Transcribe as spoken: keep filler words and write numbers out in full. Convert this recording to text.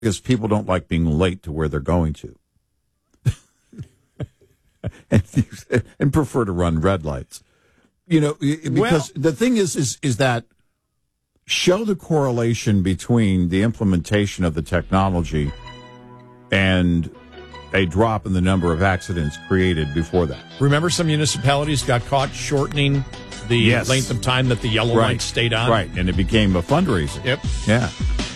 because people don't like being late to where they're going to. and, and prefer to run red lights. You know, because well, the thing is, is, is that show the correlation between the implementation of the technology and a drop in the number of accidents created before that. Remember, some municipalities got caught shortening the yes. length of time that the yellow right. light stayed on? Right, and it became a fundraiser. Yep. Yeah.